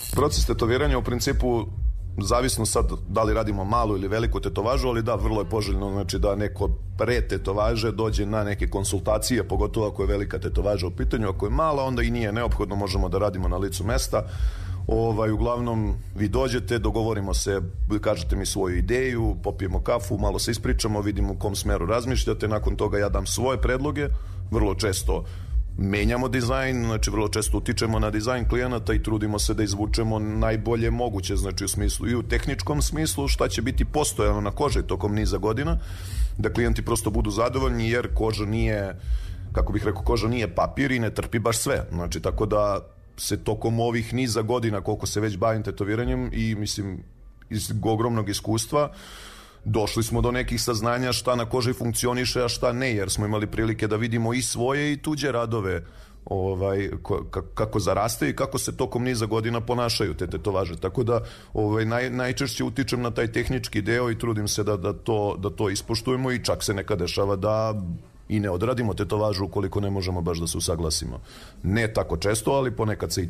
Proces tetoviranja u principu zavisno sad da li radimo malu ili veliku tetovažu, ali da, vrlo je poželjno znači da neko pre tetovaže dođe na neke konsultacije, pogotovo ako je velika tetovaža u pitanju. Ako je mala, onda i nije neophodno, možemo da radimo na licu mesta. Uglavnom vi dođete, dogovorimo se, kažete mi svoju ideju, popijemo kafu, malo se ispričamo, vidimo u kom smeru razmišljate, nakon toga ja dam svoje predloge, vrlo često menjamo dizajn, znači vrlo često utičemo na dizajn klijenata i trudimo se da izvučemo najbolje moguće, znači u smislu i u tehničkom smislu šta će biti postojano na koži tokom niza godina, da klijenti prosto budu zadovoljni, jer koža nije, kako bih rekao, koža nije papir i ne trpi baš sve, znači tako da se tokom ovih niza godina koliko se već bavim tetoviranjem i mislim iz ogromnog iskustva došli smo do nekih saznanja šta na koži funkcioniše, a šta ne, jer smo imali prilike da vidimo i svoje i tuđe radove kako zaraste i kako se tokom niza godina ponašaju te tetovaže. Tako da najčešće utičem na taj tehnički deo i trudim se da to ispoštujemo i čak se nekad dešava da i ne odradimo tetovažu ukoliko ne možemo baš da se usaglasimo. Ne tako često, ali ponekad se i